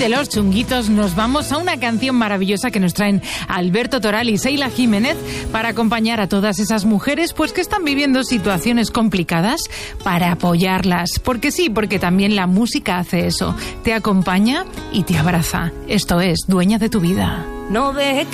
de los Chunguitos nos vamos a una canción maravillosa que nos traen Alberto Toral y Seila Jiménez para acompañar a todas esas mujeres pues que están viviendo situaciones complicadas, para apoyarlas. Porque sí, porque también la música hace eso. Te acompaña y te abraza. Esto es Dueña de tu vida. No dejes